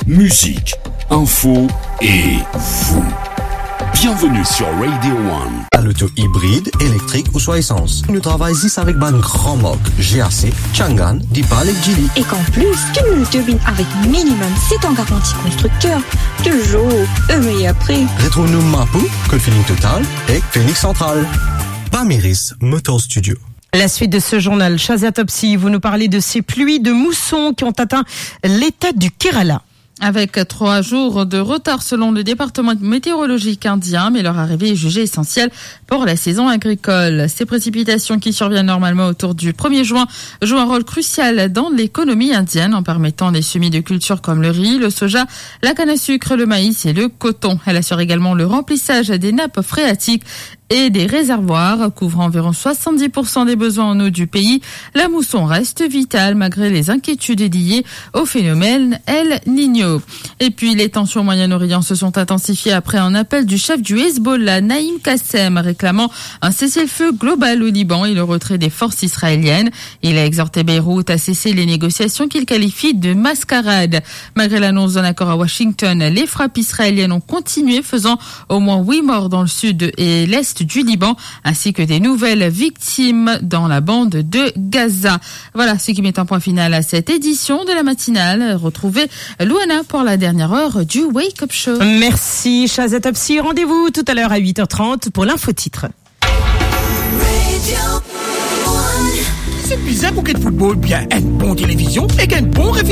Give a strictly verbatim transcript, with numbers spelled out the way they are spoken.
musique, info et vous. Bienvenue sur Radio One. À l'auto hybride, électrique ou soit essence. Nous travaillons ici avec ban grand moque, G A C, Changan, Dipal et Geely. Et qu'en plus, cumule turbine avec minimum sept ans garantie constructeur. Toujours, un meilleur prix. Retrouve-nous Mapou, Code Feeling Total et Phoenix Central. Bamiris Motor Studio. La suite de ce journal, Shazia Topsy, vous nous parlez de ces pluies de mousson qui ont atteint l'état du Kerala. Avec trois jours de retard selon le département météorologique indien, mais leur arrivée est jugée essentielle pour la saison agricole. Ces précipitations qui surviennent normalement autour du premier juin jouent un rôle crucial dans l'économie indienne en permettant des semis de cultures comme le riz, le soja, la canne à sucre, le maïs et le coton. Elle assure également le remplissage des nappes phréatiques et des réservoirs, couvrant environ soixante-dix pour cent des besoins en eau du pays. La mousson reste vitale malgré les inquiétudes liées au phénomène El Niño. Et puis les tensions au Moyen-Orient se sont intensifiées après un appel du chef du Hezbollah, Naïm Qassem, réclamant un cessez-le-feu global au Liban et le retrait des forces israéliennes. Il a exhorté Beyrouth à cesser les négociations qu'il qualifie de mascarade. Malgré l'annonce d'un accord à Washington, les frappes israéliennes ont continué, faisant au moins huit morts dans le sud et l'est du Liban, ainsi que des nouvelles victimes dans la bande de Gaza. Voilà ce qui met un point final à cette édition de la matinale. Retrouvez Louana pour la dernière heure du Wake Up Show. Merci Shazia Topsy. Rendez-vous tout à l'heure à huit heures trente pour l'infotitre. C'est bizarre pour qu'il football bien une bonne télévision et une bonne